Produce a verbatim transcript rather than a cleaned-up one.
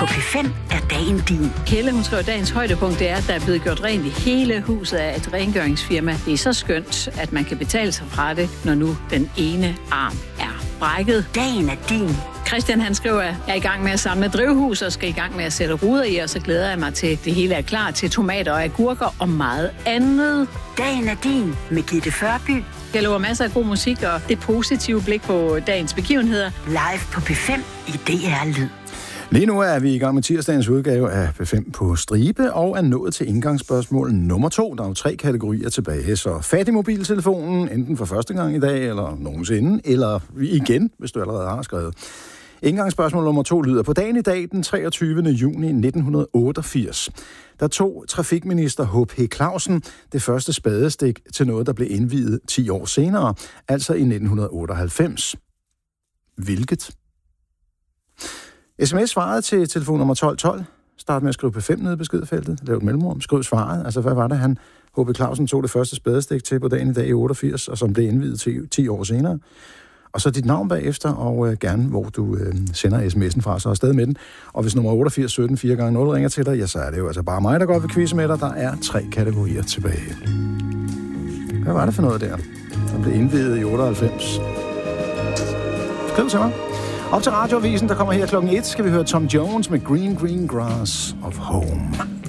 på P fem er dagen din. Helle, hun skriver, dagens højdepunkt det er, at der er blevet gjort rent i hele huset af et rengøringsfirma. Det er så skønt, at man kan betale sig fra det, når nu den ene arm er brækket. Dagen er din. Christian han skriver, at jeg er i gang med at samle drivhus og skal i gang med at sætte ruder i, og så glæder jeg mig til, at det hele er klar til tomater og agurker og meget andet. Dagen er din med Gitte Førby. Jeg lover masser af god musik og det positive blik på dagens begivenheder. Live på P fem i D R Lyd. Lige nu er vi i gang med tirsdagens udgave af P fem på stribe, og er nået til indgangsspørgsmål nummer to. Der er jo tre kategorier tilbage, så fat i mobiltelefonen, enten for første gang i dag, eller nogensinde, eller igen, hvis du allerede har skrevet. Indgangsspørgsmål nummer to lyder: på dagen i dag, den treogtyvende juni nitten otteogfirs, der tog trafikminister H P Clausen det første spadestik til noget, der blev indviet ti år senere, altså i nitten otteoghalvfems. Hvilket? S M S svaret til telefon nummer tolv tolv. Start med at skrive P fem nede i beskedfeltet. Lav et mellemrum. Skriv svaret. Altså, hvad var det, han H P Clausen tog det første spadestik til på dagen i dag i otteogfirs, og som blev indviet til ti år senere. Og så dit navn bagefter, og øh, gerne, hvor du øh, sender sms'en fra, så er afsted med den. Og hvis nummer otteogfirs sytten fire gange nul ringer til dig, ja, så er det jo altså bare mig, der godt vil quizze med dig. Der er tre kategorier tilbage. Hvad var det for noget der, der blev indviet i otteoghalvfems? Skriv til mig. Op til radioavisen, der kommer her klokken et, skal vi høre Tom Jones med Green Green Grass of Home.